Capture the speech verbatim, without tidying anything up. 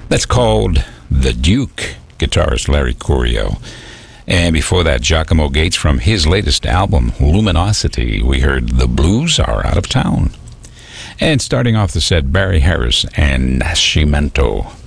That's called The Duke, guitarist Larry Coryell. And before that, Giacomo Gates from his latest album, Luminosity. We heard The Blues Are Out of Town. And starting off the set, Barry Harris and Nascimento.